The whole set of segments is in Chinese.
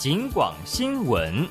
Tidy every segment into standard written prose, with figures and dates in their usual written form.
警广新闻。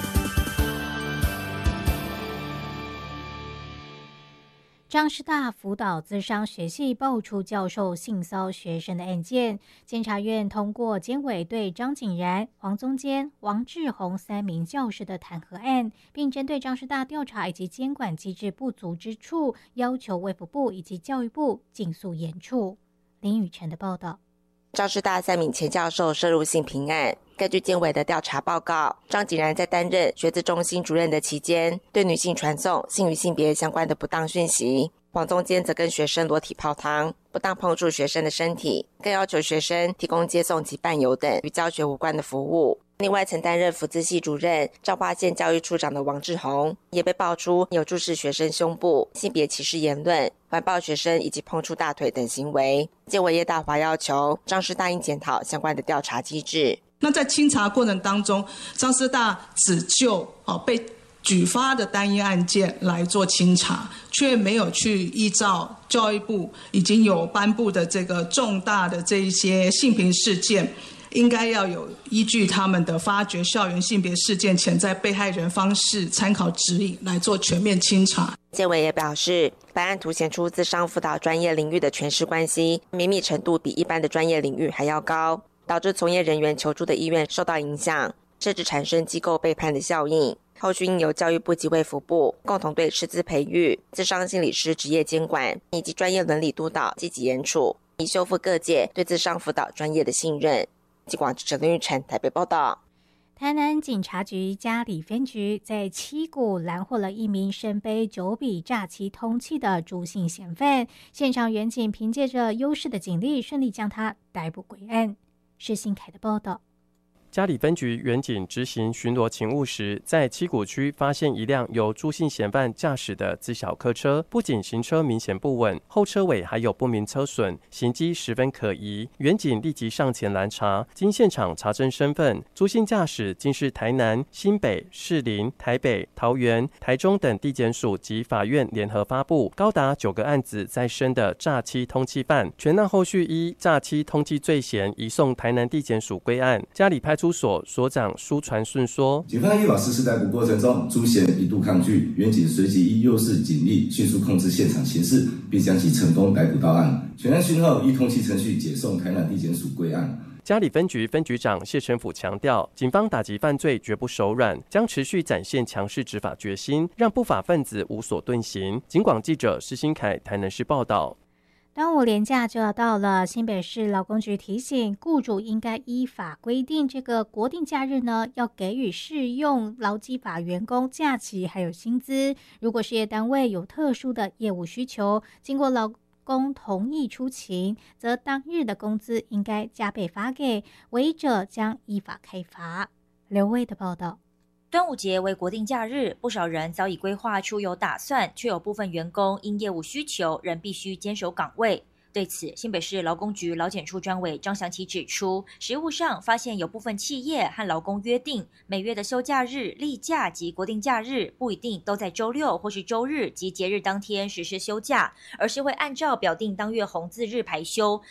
彰师大辅导咨商学系爆出教授性骚学生的案件，监察院通过监委对张景然、黄宗坚、王志宏3名教师的弹劾案，并针对彰师大调查以及监管机制不足之处，要求卫福部以及教育部尽速严处。林雨辰的报道。 彰师大3名前教授涉入性平案。根据监委的调查报告，张景然在担任学资中心主任的期间，对女性传送性与性别相关的不当讯息。黄宗坚则跟学生裸体泡汤，不当碰触学生的身体，更要求学生提供接送及伴游等与教学无关的服务。另外，曾担任辅资系主任、彰化县教育处长的王志宏，也被爆出有注视学生胸部、性别歧视言论、环抱学生以及碰触大腿等行为。监委叶大华要求彰师大应检讨相关的调查机制。 那在清查过程当中，彰师大只就被举发的单一案件来做清查，却没有去依照教育部已经有颁布的这个重大的这一些性平事件，应该要有依据他们的发掘校园性别事件潜在被害人方式参考指引来做全面清查。 监委也表示，本案凸显出咨商辅导专业领域的权势关系绵密程度比一般的专业领域还要高，导致从业人员求助的意愿受到影响，甚至产生机构背叛的效应。后续应由教育部及卫福部共同对师资培育、咨商心理师职业监管以及专业伦理督导积极严处，以修复各界对咨商辅导专业的信任。警广记者林玉成台北报道。 台南警察局嘉里分局在七股拦获了一名身背9笔诈欺通缉的朱姓嫌犯，现场员警凭借着优势的警力，顺利将他逮捕归案。施新凯的报道。 嘉里分局员警执行巡逻勤务时，在七股区发现一辆由朱姓嫌犯驾驶的自小客车，不仅行车明显不稳，后车尾还有不明车损，行迹十分可疑。员警立即上前拦查，经现场查证身份，朱姓驾驶竟是台南、新北、士林、台北、桃园、台中等地检署及法院联合发布高达9个案子在身的诈欺通缉犯，全案后续依诈欺通缉罪嫌移送台南地检署归案。嘉里派出所所长苏传顺说， 警方依法实施逮捕过程中，朱嫌一度抗拒，员警随即依优势警力迅速控制现场形势，并将其成功逮捕到案。全案讯后依通缉程序解送台南地检署归案。 嘉里分局分局长谢成甫强调，警方打击犯罪绝不手软，将持续展现强势执法决心，让不法分子无所遁形。警广记者施新凯台南市报道。 端午连假就要到了，新北市劳工局提醒，雇主应该依法规定，这个国定假日呢，要给予适用劳基法员工假期还有薪资。如果事业单位有特殊的业务需求，经过劳工同意出勤，则当日的工资应该加倍发给，违者将依法开罚。刘卫的报道。 端午节为国定假日，不少人早已规划出游打算，却有部分员工因业务需求，仍必须坚守岗位。对此，新北市劳工局劳检处专委张祥琪指出，实务上发现有部分企业和劳工约定，每月的休假日、例假及国定假日不一定都在周六或是周日及节日当天实施休假，而是会按照表定当月红字日排休，